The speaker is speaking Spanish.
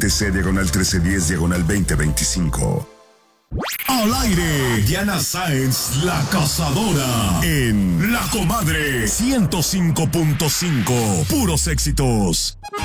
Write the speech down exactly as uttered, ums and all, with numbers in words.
T C diagonal trece diez diagonal veinte veinticinco. Al aire, Diana Sáenz, la cazadora. En La Comadre ciento cinco punto cinco. Puros éxitos.